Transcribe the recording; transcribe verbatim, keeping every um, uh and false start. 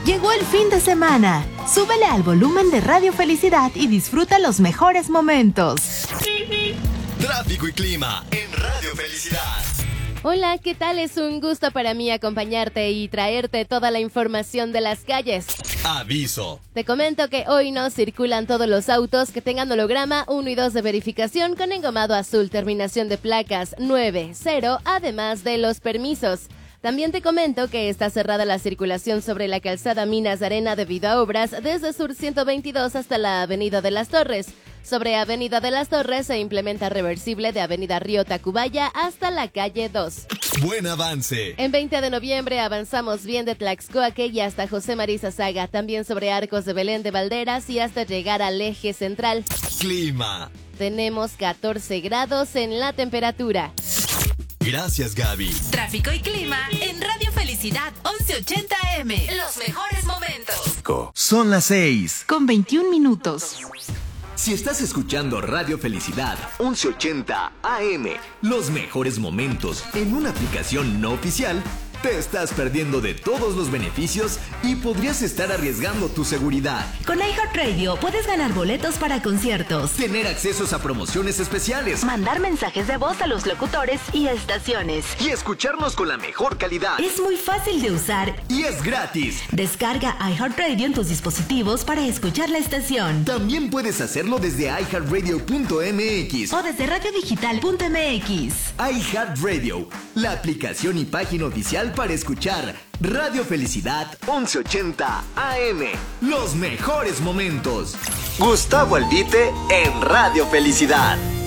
Llegó el fin de semana. Súbele al volumen de Radio Felicidad y disfruta los mejores momentos. Tráfico y clima en Radio Felicidad. Hola, ¿qué tal? Es un gusto para mí acompañarte y traerte toda la información de las calles. Aviso. Te comento que hoy no circulan todos los autos que tengan holograma uno y dos de verificación con engomado azul, terminación de placas nueve cero, además de los permisos. También te comento que está cerrada la circulación sobre la calzada Minas Arena debido a obras desde Sur ciento veintidós hasta la Avenida de las Torres. Sobre Avenida de las Torres se implementa reversible de Avenida Río Tacubaya hasta la calle dos. Buen avance. En veinte de noviembre avanzamos bien de Tlaxcoaque y hasta José María Saga, también sobre Arcos de Belén de Valderas y hasta llegar al eje central. Clima. Tenemos catorce grados en la temperatura. Gracias, Gaby. Tráfico y clima en Radio Felicidad once ochenta A M. Los mejores momentos. Son las seis. Con veintiún minutos. Si estás escuchando Radio Felicidad once ochenta A M, los mejores momentos en una aplicación no oficial, te estás perdiendo de todos los beneficios y podrías estar arriesgando tu seguridad. Con iHeartRadio puedes ganar boletos para conciertos, Tener accesos a promociones especiales mandar mensajes de voz a los locutores y estaciones. y escucharnos con la mejor calidad. Es muy fácil de usar. Y es gratis. Descarga iHeartRadio en tus dispositivos para escuchar la estación. También puedes hacerlo desde i heart radio punto m x O desde radiodigital punto m x. iHeartRadio, la aplicación y página oficial para escuchar Radio Felicidad once ochenta A M. Los mejores momentos. Gustavo Albite en Radio Felicidad.